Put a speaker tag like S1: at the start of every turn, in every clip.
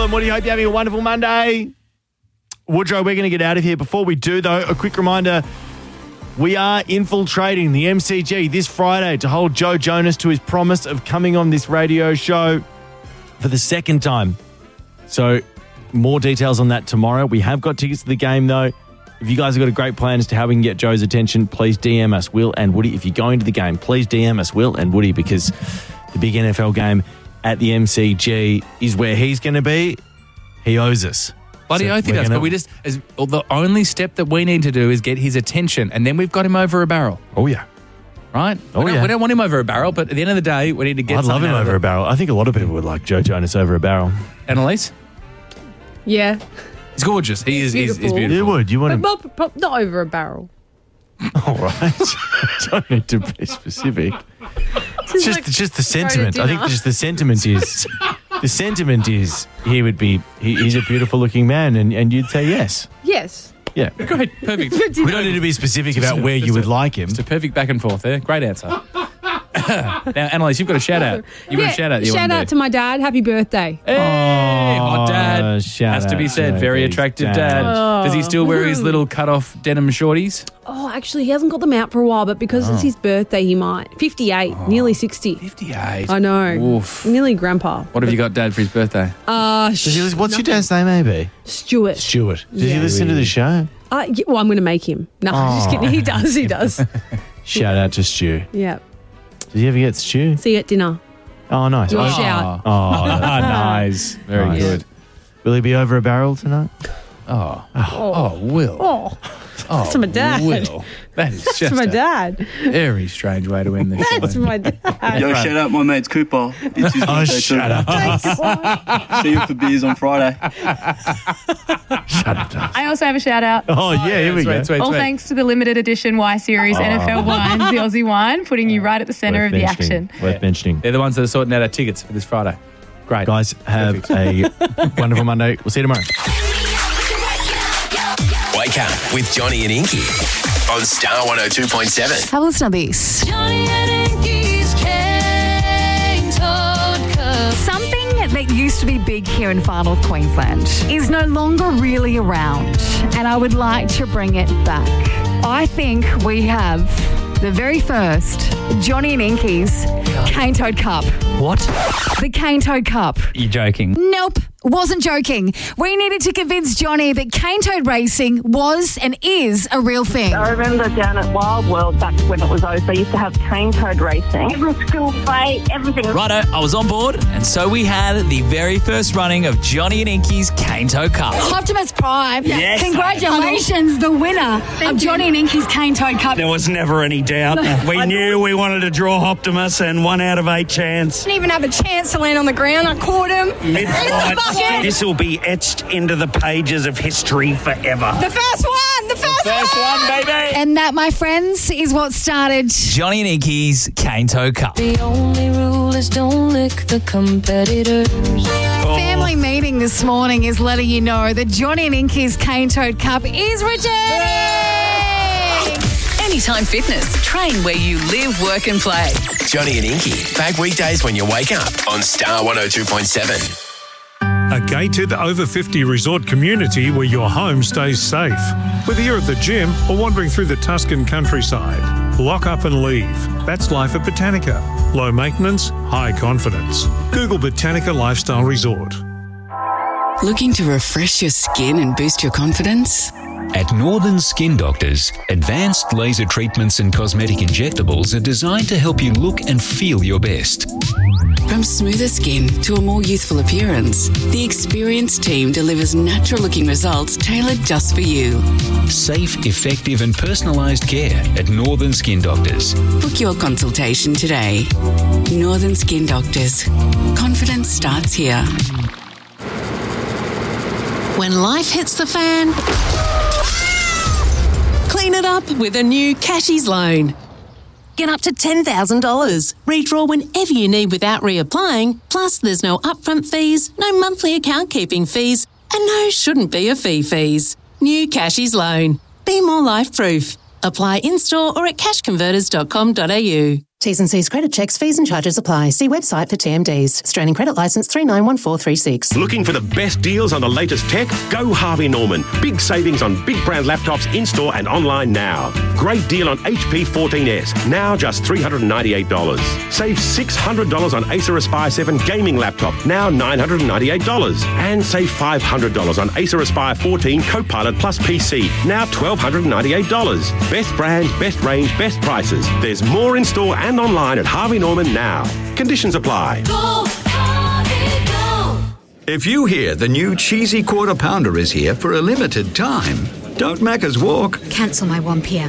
S1: and Woody. Hope you're having a wonderful Monday. Woodrow, we're going to get out of here. Before we do, though, a quick reminder. We are infiltrating the MCG this Friday to hold Joe Jonas to his promise of coming on this radio show for the second time. So more details on that tomorrow. We have got tickets to the game, though. If you guys have got a great plan as to how we can get Joe's attention, please DM us, Will and Woody. If you're going to the game, please DM us, Will and Woody, because the big NFL game at the MCG is where he's going to be. He owes us.
S2: Bloody oath he does, but the only step that we need to do is get his attention, and then we've got him over a barrel.
S1: Oh, yeah.
S2: Right? We don't want him over a barrel, but at the end of the day, we need to get
S1: I'd love him over a barrel. I think a lot of people would like Joe Jonas over a barrel.
S2: Annalise?
S3: Yeah.
S2: He's gorgeous. He's beautiful.
S1: You would. You want
S3: But not over a barrel.
S1: All right. Don't need to be specific. It's just the sentiment. I think just the sentiment is... The sentiment is he's a beautiful looking man and you'd say yes.
S3: Yes.
S1: Yeah.
S2: Great. Perfect.
S1: We don't need to be specific about where you would like him.
S2: It's a perfect back and forth there. Great answer. Now, Annalise, you've got a shout out. You've got a shout out.
S3: Shout out to my dad. Happy birthday.
S2: Hey, hot dad. Has to be said. Very attractive dad. Does he still wear his little cut-off denim shorties?
S3: Oh, actually, he hasn't got them out for a while, but because it's his birthday, he might. 58, nearly 60.
S2: 58.
S3: I know.
S2: Oof.
S3: Nearly grandpa.
S2: What have you got, Dad, for his birthday?
S1: What's your dad's name, maybe?
S3: Stuart.
S1: Does he listen to the show?
S3: Well, I'm going to make him. No, just kidding. He does.
S1: Shout out to Stu.
S3: Yeah.
S1: Did you ever get Stu?
S3: See you at dinner.
S1: Oh, nice.
S3: Your shout.
S1: Oh, nice.
S2: Very good.
S1: Will he be over a barrel tonight?
S2: Will.
S3: That's my dad.
S2: Will. That is just
S3: That's my dad.
S2: very strange way to end the show.
S3: That's my dad.
S4: Yo, shout out my mates Cooper. It's his birthday
S1: shut up.
S4: See you for beers on Friday.
S1: Shut up.
S5: I also have a shout out.
S1: Oh, yeah, here we go.
S5: All thanks to the limited edition Y Series NFL wine, the Aussie wine, putting you right at the centre of the action.
S1: Worth mentioning.
S2: They're the ones that are sorting out our tickets for this Friday. Great.
S1: Guys, have a wonderful Monday. We'll see you tomorrow.
S6: Wake up with Johnny and Inky on Star 102.7.
S7: Have a listen to this.
S8: Johnny and Inky's Cane Toad Cup.
S7: Something that used to be big here in Far North Queensland is no longer really around, and I would like to bring it back. I think we have the very first Johnny and Inky's Cane Toad Cup.
S9: What?
S7: The Cane Toad Cup.
S9: You're joking.
S7: Nope. Wasn't joking. We needed to convince Johnny that cane toad racing was and is a real thing.
S10: I remember down at Wild World back when it was open, they used to have cane toad racing. It was school play, everything.
S9: Righto, I was on board, and so we had the very first running of Johnny and Inky's Cane Toad Cup.
S7: Optimus Prime,
S9: yes,
S7: congratulations, the winner of Johnny and Inky's Cane Toad Cup.
S11: There was never any doubt. We knew we wanted to draw Optimus, and 1 out of 8 chance.
S7: Didn't even have a chance to land on the ground. I caught him.
S11: Mid-flight. This will be etched into the pages of history forever.
S7: The first one! The first
S11: one, baby!
S7: And that, my friends, is what started
S9: Johnny and Inky's Cane Toad Cup.
S8: The only rule is don't lick the competitors.
S7: Family meeting this morning is letting you know that Johnny and Inky's Cane Toad Cup is returning!
S12: Anytime Fitness. Train where you live, work and play.
S6: Johnny and Inky, back weekdays when you wake up on Star 102.7.
S13: A gated over 50 resort community where your home stays safe. Whether you're at the gym or wandering through the Tuscan countryside, lock up and leave. That's life at Botanica. Low maintenance, high confidence. Google Botanica Lifestyle Resort.
S12: Looking to refresh your skin and boost your confidence?
S14: At Northern Skin Doctors, advanced laser treatments and cosmetic injectables are designed to help you look and feel your best.
S12: From smoother skin to a more youthful appearance, the experienced team delivers natural-looking results tailored just for you.
S14: Safe, effective and personalised care at Northern Skin Doctors.
S12: Book your consultation today. Northern Skin Doctors. Confidence starts here.
S15: When life hits the fan, clean it up with a new Cashies loan. Get up to $10,000. Redraw whenever you need without reapplying. Plus, there's no upfront fees, no monthly account keeping fees, and no shouldn't be a fee fees. New Cashies loan. Be more life proof. Apply in-store or at cashconverters.com.au. T's and C's credit checks, fees and charges apply. See website for TMDs. Australian Credit Licence 391436.
S16: Looking for the best deals on the latest tech? Go Harvey Norman. Big savings on big brand laptops in-store and online now. Great deal on HP 14S, now just $398. Save $600 on Acer Aspire 7 gaming laptop, now $998. And save $500 on Acer Aspire 14 Copilot Plus PC, now $1,298. Best brands, best range, best prices. There's more in store and online at Harvey Norman now. Conditions apply.
S17: Go, Harvey, go. If you hear the new cheesy quarter pounder is here for a limited time, don't Macca's walk.
S18: Cancel my 1 p.m.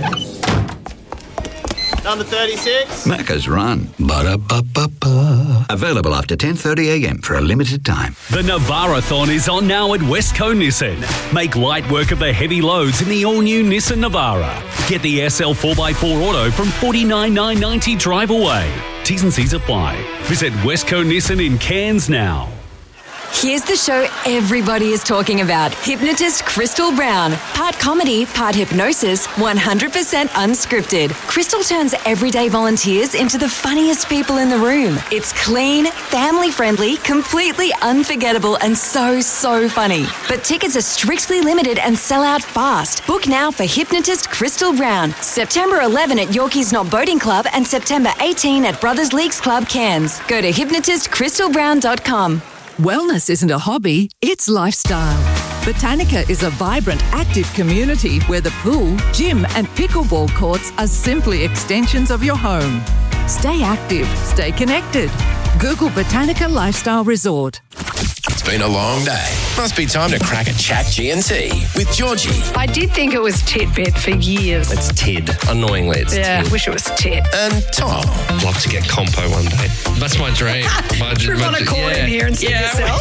S1: Number 36.
S17: Macca's run. Ba-da-ba-ba-ba. Available after 10:30 a.m. for a limited time.
S19: The Navara-thon is on now at Westco Nissan. Make light work of the heavy loads in the all-new Nissan Navara. Get the SL 4x4 Auto from $49,990 drive away. T's and C's apply. Visit Westco Nissan in Cairns now.
S20: Here's the show everybody is talking about. Hypnotist Crystal Brown. Part comedy, part hypnosis, 100% unscripted. Crystal turns everyday volunteers into the funniest people in the room. It's clean, family-friendly, completely unforgettable, and so funny. But tickets are strictly limited and sell out fast. Book now for Hypnotist Crystal Brown. September 11 at Yorkie's Not Boating Club and September 18 at Brothers Leagues Club Cairns. Go to hypnotistcrystalbrown.com.
S21: Wellness isn't a hobby, it's lifestyle. Botanica is a vibrant, active community where the pool, gym and pickleball courts are simply extensions of your home. Stay active, stay connected. Google Botanica Lifestyle Resort.
S6: It's been a long day. Must be time to crack a chat GNT with Georgie.
S22: I did think it was Titbit for years.
S23: It's Tid. Annoyingly, it's
S22: Yeah,
S23: Tid.
S22: wish it was Tit.
S6: And Tom.
S23: I'd love to get compo one day. That's my dream.
S22: Do you want to call in here and see yourself?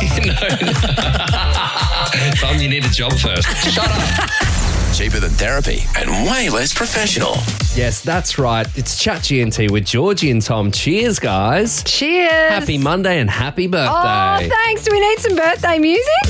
S23: Tom, you need a job first. Shut up.
S6: Cheaper than therapy and way less professional.
S23: Yes, that's right. It's Chat GNT with Georgie and Tom. Cheers, guys.
S22: Cheers.
S23: Happy Monday and happy birthday.
S22: Oh, thanks. Do we need some birthday music?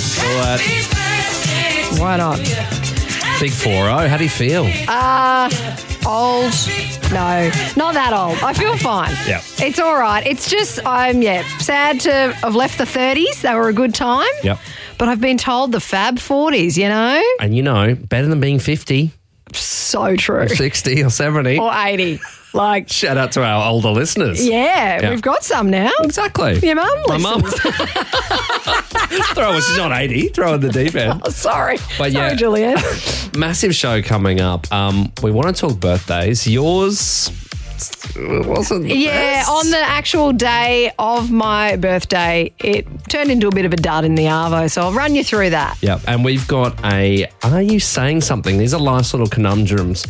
S22: Why not?
S23: Big 4-0. How do you feel?
S22: Old. No, not that old. I feel fine.
S23: Yeah.
S22: It's all right. It's just, I'm sad to have left the 30s. They were a good time.
S23: Yep.
S22: But I've been told the fab 40s, you know?
S23: And you know, better than being 50.
S22: So true.
S23: Or 60 or 70.
S22: Or 80. Like,
S23: shout out to our older listeners.
S22: Yeah, we've got some now.
S23: Exactly.
S22: Your mum
S23: My mum.
S22: listens.
S23: She's not 80. Throw in the deep end.
S22: Oh, sorry.
S23: But
S22: sorry, Julian.
S23: Massive show coming up. We want to talk birthdays. Yours wasn't the best.
S22: On the actual day of my birthday, it turned into a bit of a dud in the Arvo, so I'll run you through that.
S23: Yep. And we've got Are You Saying Something? These are life's little conundrums.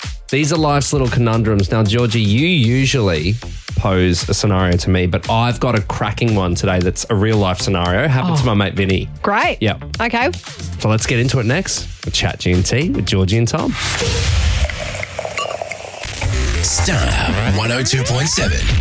S23: Now, Georgie, you usually pose a scenario to me, but I've got a cracking one today that's a real life scenario. Happened to my mate Vinny.
S22: Great.
S23: Yep.
S22: Okay.
S23: So let's get into it next with Chat GNT with Georgie and Tom.
S6: Star 102.7.